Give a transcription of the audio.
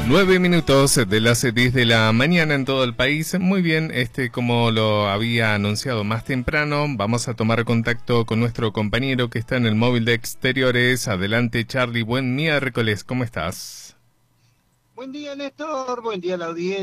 9 minutos de las 10 de la mañana en todo el país. Muy bien, como lo había anunciado más temprano, vamos a tomar contacto con nuestro compañero que está en el móvil de exteriores. Adelante, Charlie, buen miércoles, ¿cómo estás? Buen día, Néstor. Buen día a la audiencia.